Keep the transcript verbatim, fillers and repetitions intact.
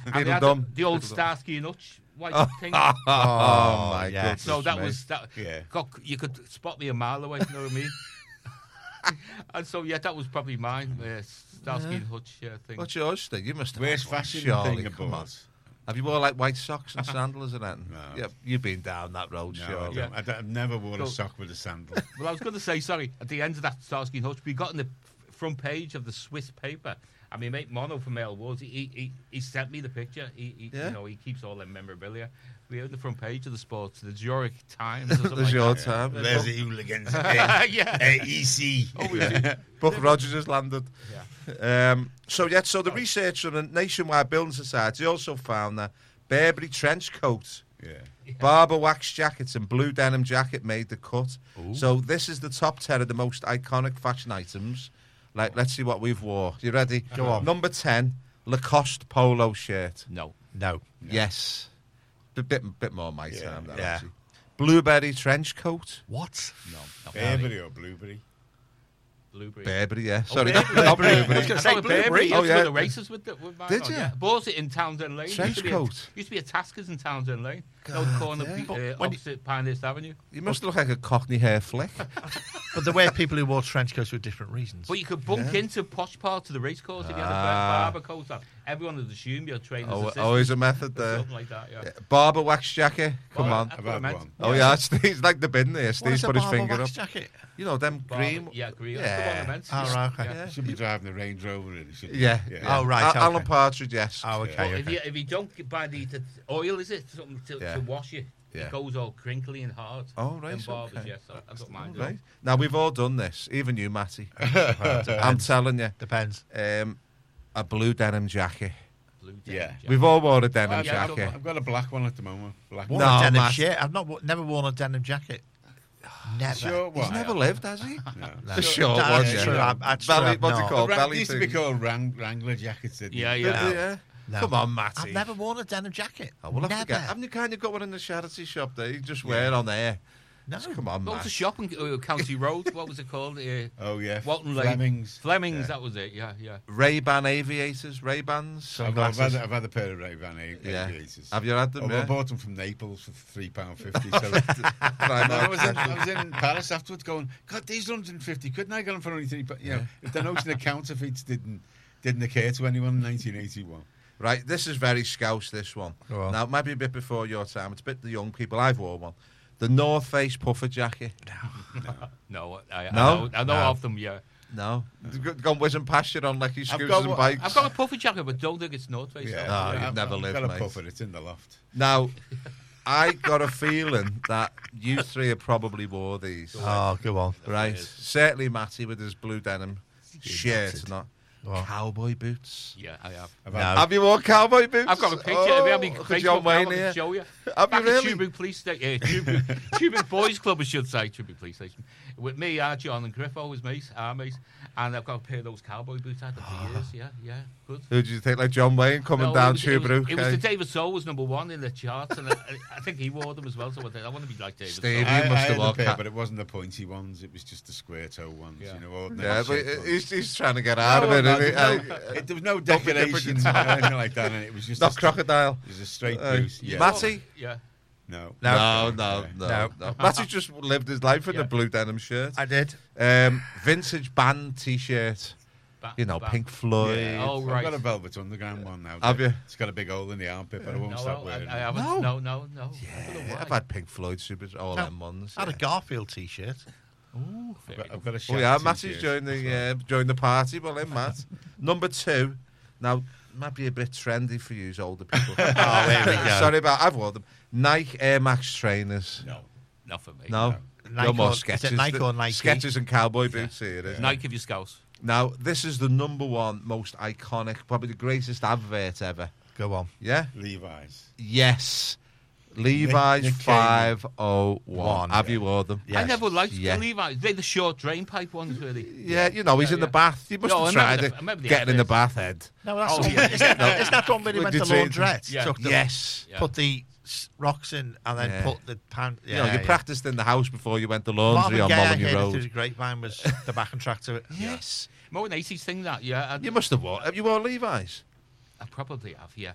And they had dumb. the, the old People Starsky and Hutch white Oh, thing. oh, oh my yes. goodness. So that me. was that. Yeah. Got, you could spot me a mile away. You know what I mean? And so yeah, that was probably mine. Uh, Starsky Yeah. and Hutch uh, thing. What's yours, thing? You must have Worst had one, fashion surely, thing come on. about. Have you worn like white socks and sandals or anything? No. Yeah, you've been down that road, No, I surely. don't, I don't, I've never worn a So- sock with a sandal. Well, I was going to say, sorry, at the end of that Starsky and Hutch, we got in the f- front page of the Swiss paper. And my mate Mono from Male Woods, he, he he sent me the picture. He, he Yeah. you know, he keeps all their memorabilia. We were on the front page of the sports, the Zurich Times. Or something There's like your that. time. There's the hooligans. Yeah. A E C. Oh, we did. Buck Rogers has landed. Yeah. Um, so, yeah, so the research from the Nationwide Building Society also found that Burberry trench coat, Yeah. Barber wax jackets and blue denim jacket made the cut. So this is the top ten of the most iconic fashion items. Like, let's see what we've wore. You ready? Go on. Number ten, Lacoste polo shirt. No. No. Yes. A bit, bit more my Yeah, time, that, yeah. actually. Blueberry trench coat. What? No. Not Burberry or Blueberry? Blueberry. Burberry, yeah. Oh, Sorry, Burberry. not, not Burberry. I Blueberry. was going to say Burberry. Oh, Oh, yeah. yeah. The races with, the, with mine Did on, you? Yeah. Bought it in Townsend Lane. Trench used to be coat. A, used to be a Taskers in Townsend Lane. No God, corner yeah. pe- But uh, when you- opposite Pinehurst Avenue. You must look like a Cockney hair flick. But there were people who wore trench coats for different reasons. But you could bump Yeah. into posh parts of the race course if you had a Ah. barber coat on. Everyone would assume you're training Oh, as assistant. always a method or there. something like that, yeah. Yeah. Barber wax jacket. Come Well, on. that's I've what I had meant. one. Oh, yeah, Steve's like the bin there. What Steve's is a put his Barber finger up. wax jacket? You know, them Barber- green. Yeah, green. That's the one I Yeah. meant. Oh, right, okay. Yeah. You should be driving the Range Rover in. Should Yeah. Oh, right, Al- okay. Alan Partridge, yes. Oh, But okay, if, you, okay. if you don't buy the, the oil, is it? Something to, Yeah. to wash it. Yeah. It goes all crinkly and hard. Oh, right, And barbers, okay. yes. I, I don't mind. Right. Now, we've all done this. Even you, Matty. I'm telling you. Depends. Um, a blue denim jacket. Blue Yeah. denim jacket. We've all worn a denim I've, yeah, I've jacket. got, I've got a black one at the moment. Black Worn No, a denim Matt. shirt. I've not wo- never worn a denim jacket. Never. Sure, He's why? never lived, has he? No. No. The short That's one, yeah. true. I- that's true, Belly, I've what's it not. called? The Wrang- Belly used to thing. be called Wrang- Wrangler jackets. Didn't Yeah, they? Did yeah. they, yeah? No. Come on, Matty. I've never worn a denim jacket. Oh, we'll have never. to get. Haven't you kind of got one in the charity shop there? You just wear it on there. No. Come on, What was man. the shop in uh, County Road? What was it called? Uh, Oh, yeah. Walton Lane. Flemings. Flemings, Yeah. that was it. Yeah, yeah. Ray-Ban aviators, Ray-Bans. I've, I've, had, Sunglasses. I've had a pair of Ray-Ban a- Yeah. aviators. Have you had them? Oh, yeah? I bought them from Naples for three pounds fifty. So Right, I, was in, Mark. I was in Paris afterwards going, God, these are one hundred fifty quid. And I got them for only three. But, you know, if the notion of counterfeits didn't, didn't occur to anyone in nineteen eighty-one. Right, this is very scouse, this one. Go on. Now, it might be a bit before your time. It's a bit the young people. I've worn one. The North Face puffer jacket. No, I, I No? know, I know No. of them, yeah. No. It's gone whizzing past you on like your I've scooters got and one- bikes. I've got a puffer jacket, but don't think it's North Face. Yeah, No, yeah, you've I've, never I've lived, got a mate. puffer. It's in the loft. Now, I got a feeling that you three have probably wore these. Oh, go on. Right. Yes. Certainly Matty with his blue denim shirt, not What? cowboy boots. Yeah, I have. I've No. had, Have you worn cowboy boots? I've got a picture. Oh, If you have me for John Facebook Wayne now, I here. can show you. Have Back you at really? Tubuc Police Station, uh, Tubuc, Tubuc Boys Club, I should say, Tubuc Police Station. With me, uh, John and Griffo, his mate, our mate, and I've got a pair of those cowboy boots. I had them for years. Yeah, yeah, good. Who did you think, like John Wayne coming No, down it was, it was, Tubuc? it was eh? the David Soul was number one in the charts, and I, I think he wore them as well. So I, think, I want to be like David Steve, Soul. you I, must I have had a worn pair, ca- but it wasn't the pointy ones. It was just the square toe ones. Yeah. You know, ordinary Yeah, but shape ones. he's, he's trying to get out No, of it. no, isn't he? there's no- Eh, it- there was no Don't be different decorations in or time. anything like that, and it was just Not a, crocodile. It was a straight Uh, Bruce. Yeah. Matty? Yeah. No. No, no, no, No. no. Matty just lived his life in Yeah. a blue denim shirt. I did. Um, vintage band T-shirt. Ba- You know, ba- Pink Floyd. Yeah. Oh, I've right. got a Velvet Underground one now. Have you? It's got a big hole in the armpit, but I won't No, stop I, wearing I it. haven't. No. No, no, no. I don't know Yeah, why. I've had Pink Floyd, super, all No. them ones. I had a yeah. Garfield t-shirt. I've got, I've got a Oh Shaq yeah, t-shirt. Matty's joined the uh, joined the party. Well, in Matt. Number two. Now might be a bit trendy for you older people. Oh, here we go. Sorry about. I've worn them. Nike Air Max trainers. No, not for me. No, Nike no more or- is it sketches. Nike or Nike? Sketches and cowboy boots here. It is. Nike of your scouts. Now this is the number one most iconic, probably the greatest advert ever. Go on. Yeah. Levi's. Yes. Levi's Nick Cheney. five oh one. One, Have yeah. you worn them? I Yes. never liked Yeah. the Levi's. They're the short drain pipe ones, really. Yeah, you know, he's Yeah, in the yeah. bath. You must No, I have remember tried the- it. I remember the Getting in the adverts. bath head. No, that's Oh, the yeah. one. Is that, no, is that the one when he With went to the jeans. laundrette? Yeah. Took the, Yes. Yeah. Put the s- rocks in and then Yeah. put the pan. You Yeah, know, you yeah. practiced in the house before you went to laundry Marvin on Gaye, I Molyneux heard it through the Road. grapevine was the back and track to it. Yes. More an eighties thing, that, yeah. I, You must have worn. Have you worn Levi's? I probably have, yeah.